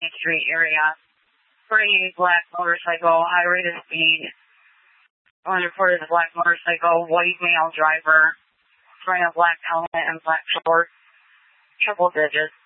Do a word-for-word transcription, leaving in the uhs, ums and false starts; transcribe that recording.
Street area. Bringing black motorcycle, high rate of speed. Unreported black motorcycle, white male driver. Wearing a black helmet and black shorts. Triple digits.